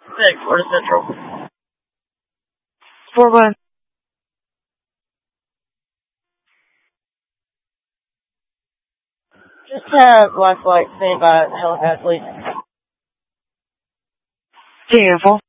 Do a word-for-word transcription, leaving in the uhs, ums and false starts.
Six, Florida Central. four one. Just have lifelike stand by helipad, please. Beautiful.